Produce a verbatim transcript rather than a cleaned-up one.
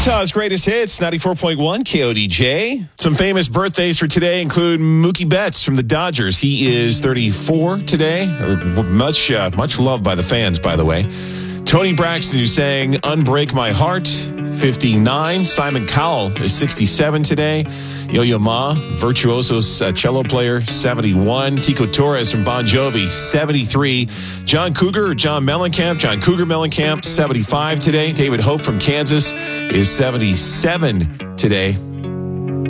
Utah's greatest hits, ninety-four point one K O D J. Some famous birthdays for today include Mookie Betts from the Dodgers. He is thirty-four today. Much, uh, much loved by the fans, by the way. Tony Braxton, who sang Unbreak My Heart, fifty-nine. Simon Cowell is sixty-seven today. Yo-Yo Ma, virtuoso uh, cello player, seventy-one. Tico Torres from Bon Jovi, seventy-three. John Cougar or John Mellencamp, John Cougar Mellencamp, seventy-five today. David Hope from Kansas is seventy-seven today.